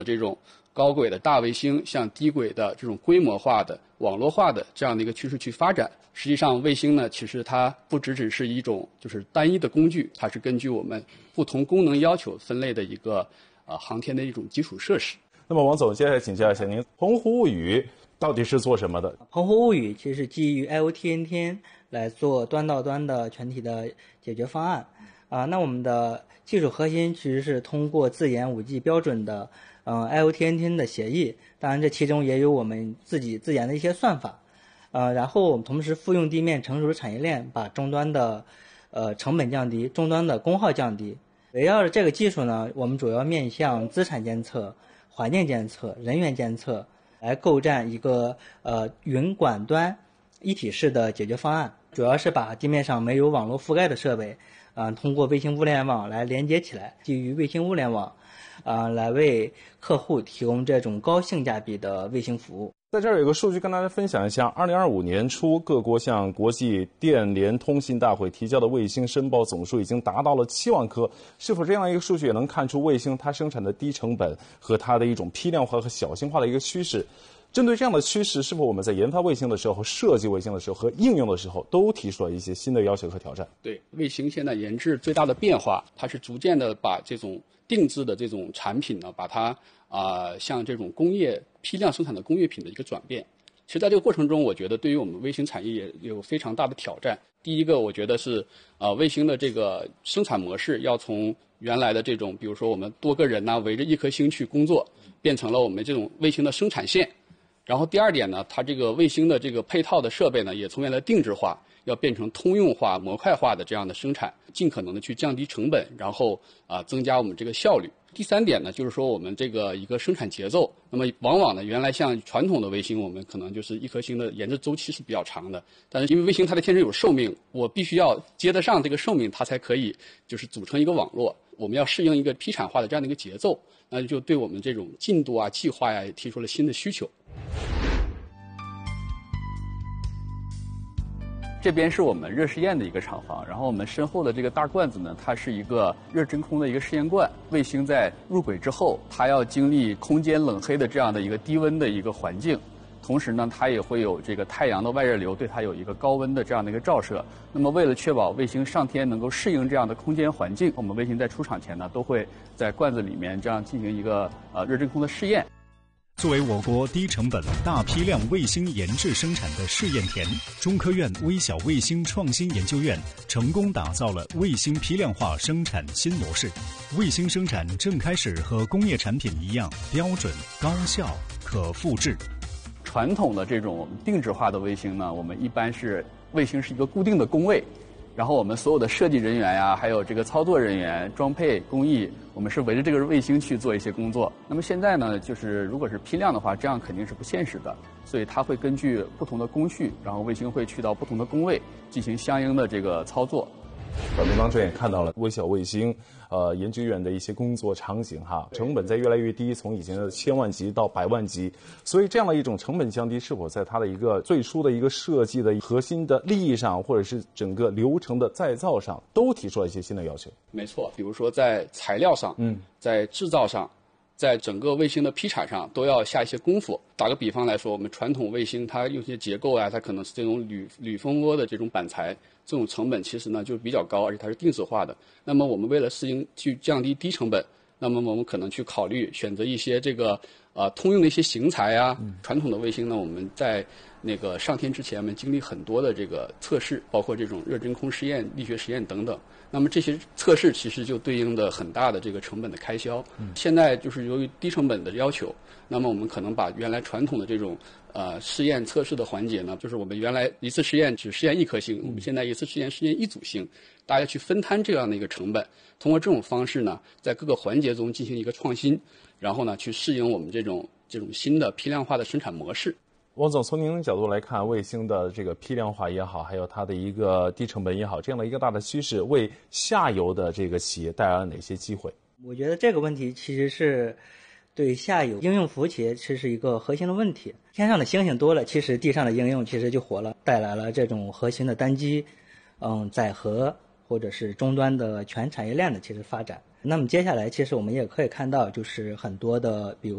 这种高轨的大卫星向低轨的这种规模化的网络化的这样的一个趋势去发展。实际上卫星呢，其实它不只是一种就是单一的工具，它是根据我们不同功能要求分类的一个航天的一种基础设施。 那么王总，接下来请教一下您，鸿鹄物语到底是做什么的？ 鸿鹄物语其实是基于 IoT 来做端到端的全体的解决方案那我们的技术核心其实是通过自研 5G 标准的IoT 的协议，当然这其中也有我们自己自研的一些算法然后我们同时复用地面成熟的产业链，把终端的成本降低，终端的功耗降低。围绕着这个技术呢，我们主要面向资产监测、环境监测、人员监测，来构建一个云管端一体式的解决方案。主要是把地面上没有网络覆盖的设备通过卫星物联网来连接起来，基于卫星物联网来为客户提供这种高性价比的卫星服务。 在这儿有个数据跟大家分享一下，2025年初各国向国际电联通信大会提交的卫星申报总数已经达到了7万颗。是否这样一个数据也能看出卫星它生产的低成本和它的一种批量化和小型化的一个趋势？针对这样的趋势，是否我们在研发卫星的时候、设计卫星的时候和应用的时候都提出了一些新的要求和挑战？ 对，卫星现在研制最大的变化，它是逐渐的把这种定制的这种产品呢，把它像这种工业批量生产的工业品的一个转变。其实在这个过程中，我觉得对于我们卫星产业也有非常大的挑战。第一个，我觉得是卫星的这个生产模式要从原来的这种，比如说我们多个人围着一颗星去工作，变成了我们这种卫星的生产线。然后第二点呢，它这个卫星的这个配套的设备呢，也从原来定制化要变成通用化、模块化的这样的生产，尽可能的去降低成本，然后增加我们这个效率。第三点呢，就是说我们这个一个生产节奏。那么往往呢，原来像传统的卫星，我们可能就是一颗星的研制周期是比较长的，但是因为卫星它的天生有寿命，我必须要接得上这个寿命，它才可以就是组成一个网络。我们要适应一个批产化的这样的一个节奏，那就对我们这种进度计划也提出了新的需求。这边是我们热试验的一个厂房，然后我们身后的这个大罐子呢，它是一个热真空的一个试验罐。卫星在入轨之后，它要经历空间冷黑的这样的一个低温的一个环境，同时呢，它也会有这个太阳的外热流对它有一个高温的这样的一个照射。那么为了确保卫星上天能够适应这样的空间环境，我们卫星在出厂前呢，都会在罐子里面这样进行一个热真空的试验。 作为我国低成本、大批量卫星研制生产的试验田，中科院微小卫星创新研究院成功打造了卫星批量化生产新模式。卫星生产正开始和工业产品一样标准、高效、可复制。 传统的这种定制化的卫星呢，我们一般是卫星是一个固定的工位，然后我们所有的设计人员呀，还有这个操作人员、装配工艺，我们是围着这个卫星去做一些工作。那么现在呢，就是如果是批量的话，这样肯定是不现实的，所以它会根据不同的工序，然后卫星会去到不同的工位进行相应的这个操作。 我们刚才也看到了微小卫星研究院的一些工作场景成本在越来越低，从以前的1000万级到100万级，所以这样的一种成本降低，是否在它的一个最初的一个设计的核心的利益上，或者是整个流程的再造上，都提出了一些新的要求？ 没错，比如说在材料上，在制造上，在整个卫星的批产上都要下一些功夫。打个比方来说，我们传统卫星它有些结构它可能是这种铝蜂窝的这种板材，这种成本其实呢就比较高，而且它是定制化的。那么我们为了适应去降低低成本，那么我们可能去考虑选择一些这个通用的一些型材传统的卫星呢，我们在那个上天之前，我们经历很多的这个测试，包括这种热真空实验、力学实验等等。那么这些测试其实就对应的很大的这个成本的开销。现在就是由于低成本的要求，那么我们可能把原来传统的这种试验测试的环节呢，就是我们原来一次实验只试验一颗星，我们现在一次实验一组星，大家去分摊这样的一个成本，通过这种方式呢，在各个环节中进行一个创新，然后呢去适应我们这种新的批量化的生产模式。 王总，从您的角度来看，卫星的这个批量化也好，还有它的一个低成本也好，这样的一个大的趋势，为下游的这个企业带来了哪些机会？ 我觉得这个问题其实是对下游应用服务企业其实是一个核心的问题。天上的星星多了，其实地上的应用其实就活了，带来了这种核心的单机载荷或者是终端的全产业链的其实发展。 那么接下来其实我们也可以看到，就是很多的比如